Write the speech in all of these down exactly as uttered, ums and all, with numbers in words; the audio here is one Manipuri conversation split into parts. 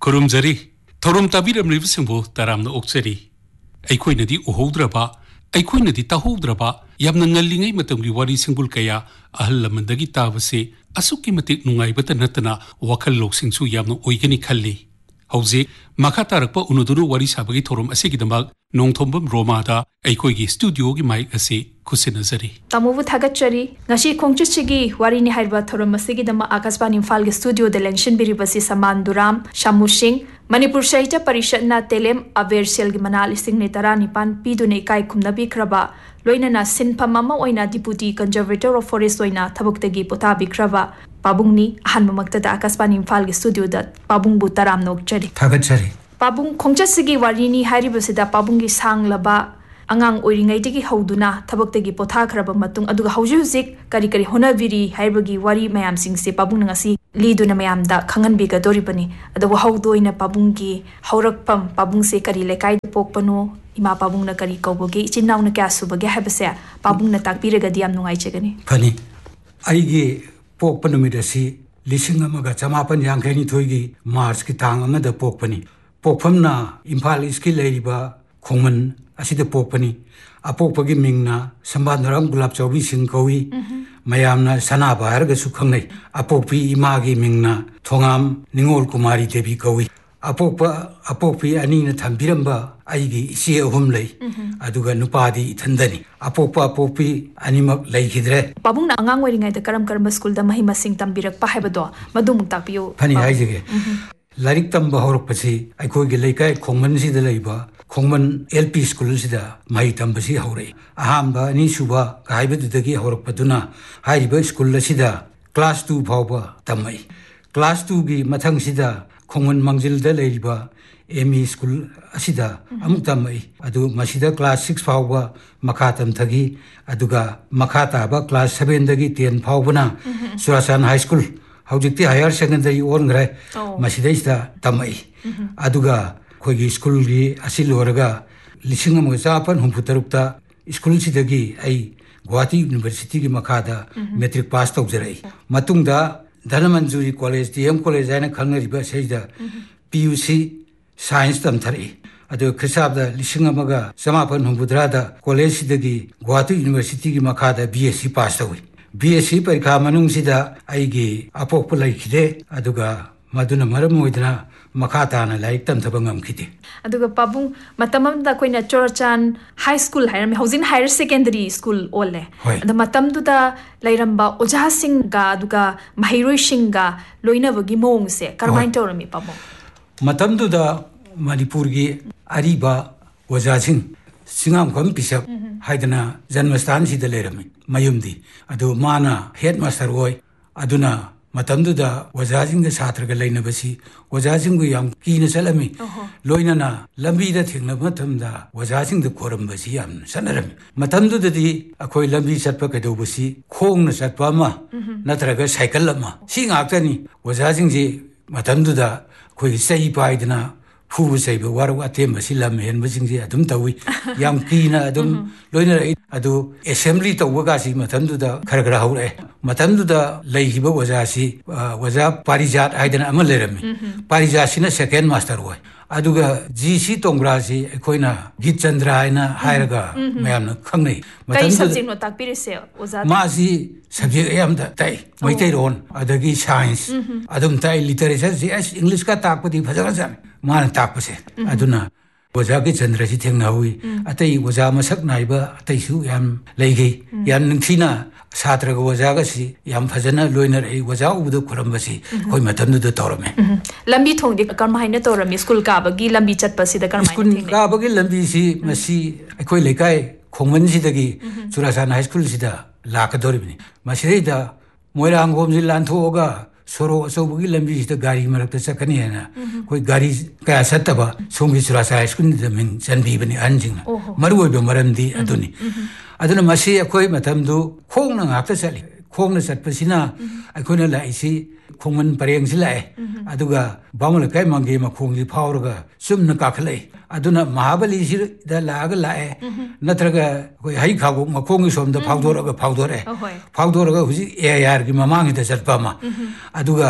खुरुमजरी थौरम ताबीरमलिबसिंबो तारामना ओक्सरी अखोइनदी उहोद्रबा अखोइनदी ताहोद्रबा यामना ngallingay matamgi wari singbul kaya ahal lamandagi tabase asukki matik nungaibata natana wakhal loksingsu yamna oigani khalli hauze makha tarakpa unudunu wari sabagi thorum asegidamak nongthombam romada aikoigi studio gi mic ase kusinazari tamubu thagachari ngashi khongchigi wari ni haiba thorum asigidama akasban imphal gi studio de lenshin biribasi saman duram shamu singh Manipur Sahitya Parishad na telem aversial gi manal sing ne tara nipan pidune kai khumnabi kraba loina na sinpha mama oina deputy conservator of forest oina thabuktagi pota bikraba pabungni ahan mamakta da akasban imphal gi studio da pabung bu taram nok chari thagachari pabung khongchasigi warini haribasida pabungi sanglaba angang oiringai digi hauduna thabuktagi potha khraba matung aduga hauju zik kari kari honabiri haibagi wari mayam sing se pabung ngasi liduna mayam da khangan bi ga dori bani adu haudoina pabung gi haurakpam pabung se kari lekai pokpano ima pabung na kari koboge chinnaw na kya subage habase pabung na takpiraga diam nungai chegani phani aigi pokpanu midasi lising amaga chamapan yangkhani thoigi march ki tang amada pokpani pokphamna imphal iski leiba khongman asida pokpani apokpagi mingna sambandaram gulab chawbi sing kawi mayamna sanaba harga sukhangnai apokpi imagi mingna thongam ningol kumari devi kawi apokpa apokpi ani na thambiramba aigi isi ahum lei aduga nupadi ithandani apokpa apokpi animak leikhidre pabung na angang weringai da karam karam school da mahima sing tambirak pa habado madum takpiyo phani haijege larik tamba horokpasi aikogi leikai khongman si da leiba khongman L P school sida mai tambasi hore ahamba ni suba kaibadudagi horokpaduna haiba school sida class two phawba tamai class two gi mathang sida khongman mangjil da leiba M E school asida amuk tamai adu masida class six phawba makha tam thagi aduga makha ta ba class seven dagi ten phawbuna Surasan high school haujikti higher secondary on gre masida ista tamai aduga khogi school gi asilorga lising am chapan humputarukta school sidagi ai Guwahati University gi makhada metric pass tawjarai matungda Dhanamanjuri college D M college aina khangnariba seida P U C science tamthari adu khisabda lising amaga chamapan humpudrada college sidagi Guwahati University gi makhada B S c pass tawi B S c parikha manung sida aigi apok pulai khide aduga maduna maram oidna makata na like tam thabangam khite aduga pabung matamam da koina Chorachan high school hairam housing higher secondary school ole ada matam du da lairamba oja sing ga aduga mahiroi sing ga loina bagi mong se karmain torami pabung matam du da Manipur gi ariba oja sing singam kham pisap haidana janmastan si da lerami mayumdi adu mana headmaster oi aduna matamdu da wajajing ga satraga lainabasi wajajing gu yam kina salami loinana lambi da thingna matamda wajajing da korambasi yam sanarami matamdu da di akoi lambi satpa kadobasi khong na satpa ma natraga cycle ma singa aktani wajajing ji matamdu da koi sei paidna phu sei ba war wa tem basi lam hen basing ji adum tawi yam kina adum loina adu assembly tawga si matamdu da khara khara haure matamdu da leihiba wajasi waja parijat aidana amal lerami parijat sina second master hoy aduga G C tongra si koina Git Chandra aina hairaga mayamna khangnai kai subject no takpirese oza ma si subject yam da tai maitai ron adagi science adum tai literature si English ka takpadi phajara jan mana takpase aduna Waja ki Chandra si thengna hui atai waja masak naiba atai su yam leigi yam ningthina satra ga waja ga si yam phajana loiner ei waja ubu khuramba si koi matamdu da torame lambi thong di karma haina torame school ka bagi lambi chatpa si da karma school ka bagi lambi si masi koi lekai khongman si dagi Churasan high school si da lakadoribni masirei da moirang gom ji lanthoga soro sobugi lambi sida gari marakta sakani hena koi gari kaya sataba songi Churasan high school da min janbi bani anjing maru oiba maramdi aduni aduna masi akoi matamdu khongna ngakta sali khongna satpasina akoina laisi khongman pareng silai aduga bamul kai mangi ma khongli phawraga sumna kakhlai aduna Mahabali si da laga lae natraga koi hai khago ma khongi somda phawdoraga phawdore phawdoraga huji air gi mamang da satpa ma aduga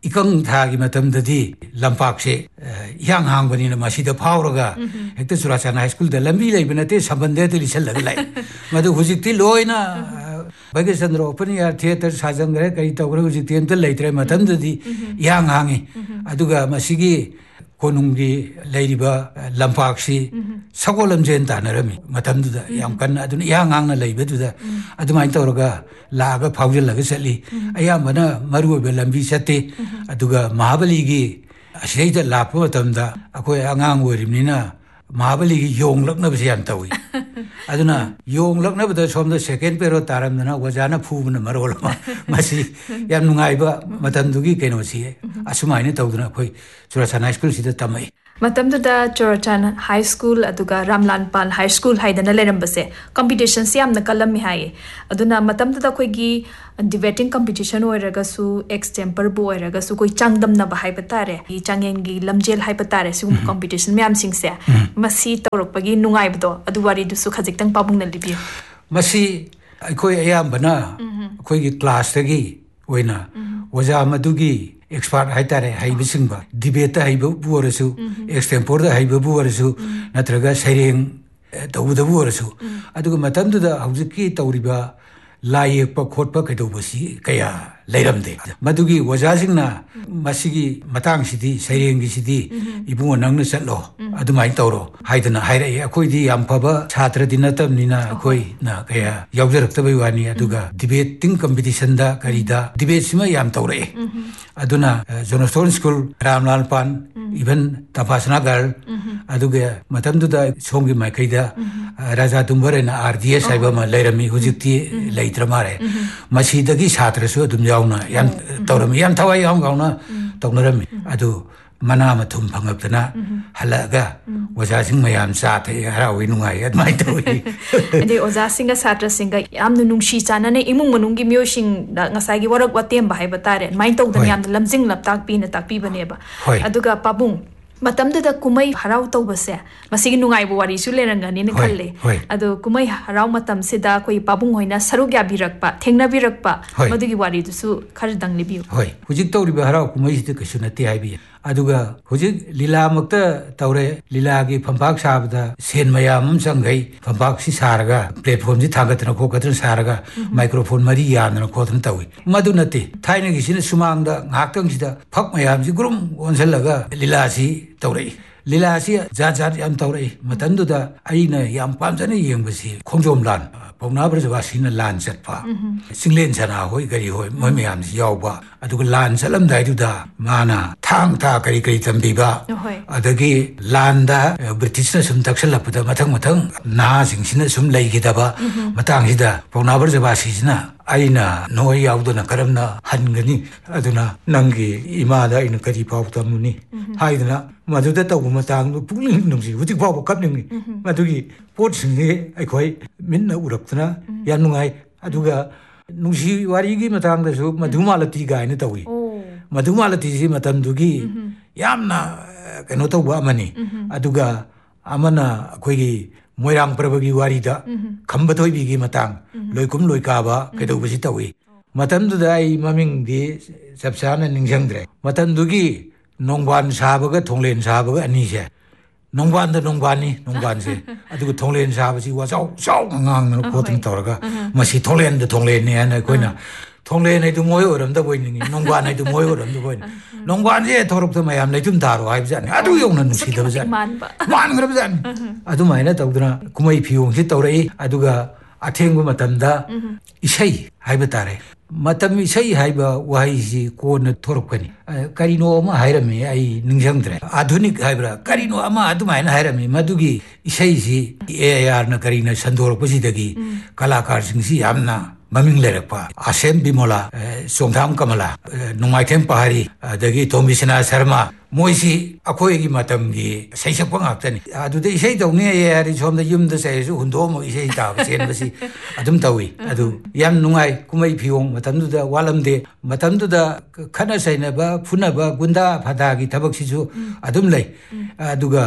ikang thagi matamdadi lampak se yang hangbani na masida phawraga hekta Churachana High School da lambi leibana te sambande te lisal lai madu hujikti loina Bhagyachandra Open Air Theatre sajangre kai tawra hujikti enta leitre matamdadi yang hangi aduga masigi konunggi leiriba lampak si sagolam jen tanarami matamduda yam kan aduna yang hangna leibeduda adumai tawraga laga phawjalaga sali ayamana maru be lambi sate aduga Mahabali gi asida lapwa matamda akoi angang orimnina Mahabali gi yonglakna bisi yam tawi aduna yonglakna bada somda second pero taramna wajana phubna marolama masi yam nungaiba matamdugi kenosi asumaina tawduna koi Churachana High School sida tamai Matamduda Churachana High School aduga Ramlanpan High School haidana lerambase competition se amna kalammi hai aduna matamduda khoigi debating competition oiraga su extempore bo oiraga su koi changdam na ba haibatare i changengi lamjel haibatare su competition myam singse masi tawrokpagi nungai bdo aduwari du su khajiktang pabung na libi masi khoi ayambana khoi gi class tagi oina oja madugi expert haitare haibisingba debate haibu buarasu extempore haibu buarasu natraga sereng tawudabu buarasu aduga matamduda hawjiki tawriba layekpa khotpa kaidobasi kaya leiramde madugi wajasingna masigi matang sidi sereng sidi ibu nangna chatlo adumai tawro haidana haira akoi di yam phaba chhatra dinatamnina akoi na kaya yawjaraktabai wani aduga debating competition da karida debate sima yam tawre aduna Johnstone School Ramlalpan even Tapasana Girl aduga matamduda songi maikaida Raja Tumbarena R D S saiba ma leirami hujikti leitramare masidagi chhatra su adum yauna yan tawrami yan thawai yam gauna tawnarami adu mana mathum phangaptana halaga wajasing mayam sathe harawi nungai admai tawi ade ojasinga satra singa yamnu nungshi chana ne imung manungi myosing ngasai gi warak watem ba hai batare mai tawdan yam lamjing laptak pi na takpi bane ba aduga pabung matamda kumai harau tawbase masigi nungai bo wari su lerangani ne khalle adu kumai harau matam sida koi pabung hoina sarugya birakpa thengna birakpa madugi wari du su khardang libiu hoi hujik tawri ba harau kumai sida kasuna ti haibi aduga hujik lila makta tawre lila gi phambak sabda sen mayam sangai phambak si saraga platform ji thagatna ko katran saraga microphone mari yana ko thun tawi madu nati thaina gi sina sumangda ngaktang sida phak mayam ji grum onjalaga lila si tawrei lila si ja ja yam tawrei matanduda aina yam pamjana yengbasi khongjom lan pauna brajwa sina lan chatpa singlen chana hoi gari hoi moi mayam si yawba aduga lan chalam dai du da mana thang ta kari kari tambiba adagi landa British na sum taksalapda mathang mathang na singsina sum leigidaba matang sida pauna brajwa sina aina noi yauduna karamna hangani aduna nangi imada ina kari pawtamuni haiduna maduda tawu matang pungling nungsi wutik paw kapning madugi pot singi aikoi minna uraktuna yanungai aduga nungsi warigi matang da su madhumalati gaina tawi madhumalati si matamdugi yamna kano tawba amani aduga amana akoigi Moirang Prabagi Warida, Kambatoi Bigi Matang, Loikum Loikaba, Kedobasi Tawi. Matam to die mumming the Sapsan and Ningjangre. Matan Dugi, Nongwan Sabaga, Tonglen Sabaga, and Nisha. Nongwan the Nongwani, Nongwanse. I do Tonglen Sabasi was out, so long, quoting Torga. Masi Tolen the Tonglen and Aquina. Tonglen I do Moyoram the winning, Nongwan I do Moyoram the win. Nongwan ye Torp to my am Latum Taro, I've done. I do young and see the man. Man represent. I do my net of Kumai Piu, Hitori, Aduga, Atengu Matanda, Isai, Hibatare. Matam Isai Hiba, why is he called Torquani? Carino Ama Hirame, I Ninjangre. Adunik Hibra, Carino Ama Aduma and Hirame, Madugi, Isai, Air Nakarina, Sandor Posidagi, Kalakar Singsi Amna. Maming Lerepa, Asem Bimola, Songtam Kamala, Numaitem Pahari, Dagi Tomisana Sarma, Moisi, Akoigi Matamgi, Saisapangatan. Do they say the near is from the Yum the says, Undomo is a dab, Embassy, Adum Tawi, Adu, Yam Nungai, Kumai Pion, Matamduda, Walamde, Matamduda, Kanasainaba, Funaba, Gunda, Padagi, Tabaxisu, Adumle, Aduga.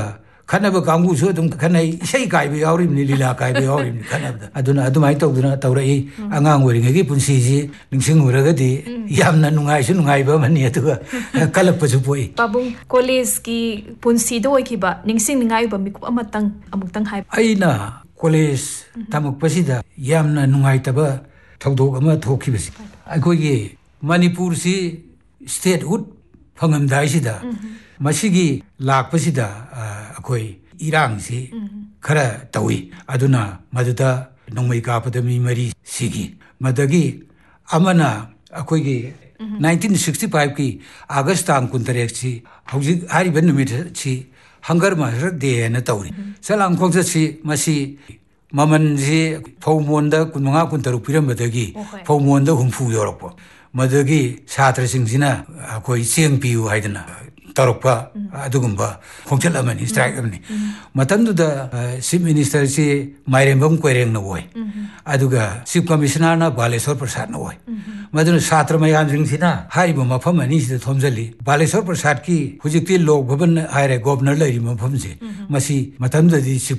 खनब कांगूसु अदुम खनै इसै कायबे यावरिमनि लीला कायबे यावरिमनि खनबदा अदुना अदुमाय तौदुना तौरई अंगांग ओरिङगी पुन्सीजी निंसिंगुरगदी यामना नुंगाइसु नुंगाइबा मनि अदुगा कलपसु पोई पाबुंग कॉलेज की पुन्सीदो ओइखिबा निंसिंगनिंगाइबा मिकुप अमतंग अमुक्तंग हाय अइना कॉलेज तमुकपसिदा यामना नुंगाइतबा थौदोक अमा थोखिबसि अखोइगे मणिपुर सि स्टेट हुड फंगमदाइसिदा मसिगी लाकपसिदा अखोइ इरांगसि खरा तौई अदुना मदुदा नोंमै कापदा मी मरी सिगी मदगी अमना अखोइगे nineteen sixty-five की अगस्त तांग कुंतरेक छि हौजि हारिबन नुमित छि हंगर मासर दे न तौरी सलाम खोंसा छि मसि ममन जी फौमोंदा कुनमंगा कुंतरु पिरमबदगी फौमोंदा हुमफु योरप मदगी छात्र सिंजिना अखोइ सेंग पियु हाइदना तरपा अदुगुंबा खोंचल अमनि स्ट्राइक अमनि मतंदुदा चीफ मिनिस्टर सी माइरेंबम कोइरेंग नवोय अदुगा चीफ कमिश्नर ना बालेश्वर प्रसाद नवोय मदुन छात्र मयाम सिंसिना हारिबो मफम अनि सिदा थोमजली बालेश्वर प्रसाद की हुजिकति लोक भवन आइरे गवर्नर लैरि मफम से मसी मतंददी